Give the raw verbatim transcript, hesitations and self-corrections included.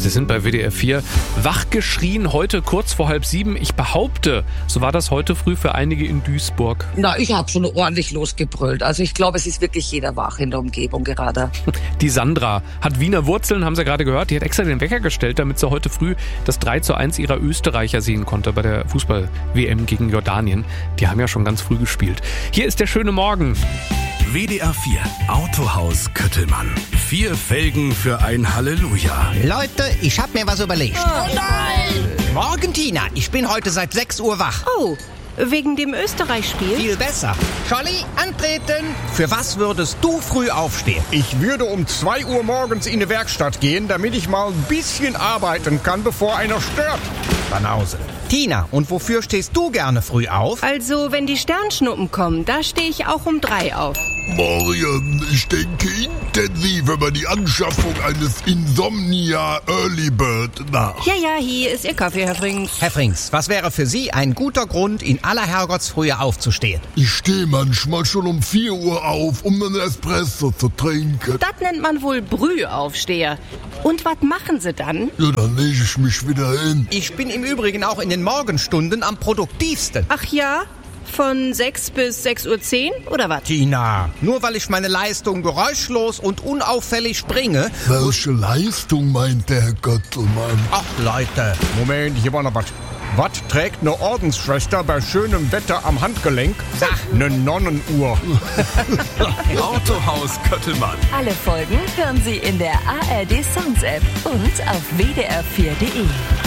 Sie sind bei W D R vier. Wachgeschrien heute kurz vor halb sieben. Ich behaupte, so war das heute früh für einige in Duisburg. Na, ich habe schon ordentlich losgebrüllt. Also ich glaube, es ist wirklich jeder wach in der Umgebung gerade. Die Sandra hat Wiener Wurzeln, haben Sie gerade gehört. Die hat extra den Wecker gestellt, damit sie heute früh das drei zu eins ihrer Österreicher sehen konnte bei der Fußball-W M gegen Jordanien. Die haben ja schon ganz früh gespielt. Hier ist der schöne Morgen. W D R vier Autohaus Köttelmann. Vier Felgen für ein Halleluja. Leute, ich hab mir was überlegt. Oh nein! Morgen, Tina. Ich bin heute seit sechs Uhr wach. Oh, wegen dem Österreich-Spiel? Viel besser. Scholli, antreten. Für was würdest du früh aufstehen? Ich würde um zwei Uhr morgens in die Werkstatt gehen, damit ich mal ein bisschen arbeiten kann, bevor einer stört. Banause. Tina, und wofür stehst du gerne früh auf? Also, wenn die Sternschnuppen kommen, da stehe ich auch um drei auf. Marian, ich denke intensiv über die Anschaffung eines Insomnia Early Bird nach. Ja, ja, hier ist Ihr Kaffee, Herr Frings. Herr Frings, was wäre für Sie ein guter Grund, in aller Herrgottsfrühe aufzustehen? Ich stehe manchmal schon um vier Uhr auf, um einen Espresso zu trinken. Das nennt man wohl Brühaufsteher. Und was machen Sie dann? Ja, dann lege ich mich wieder hin. Ich bin im Übrigen auch in den Morgenstunden am produktivsten. Ach ja? Von sechs bis sechs Uhr zehn oder was? Tina, nur weil ich meine Leistung geräuschlos und unauffällig bringe... Welche Leistung meint der Herr Göttelmann? Ach, Leute. Moment, hier war noch was. Was trägt eine Ordensschwester bei schönem Wetter am Handgelenk? Sag. Eine Nonnenuhr. Autohaus Köttelmann. Alle Folgen hören Sie in der A R D Songs App und auf w d r vier punkt d e.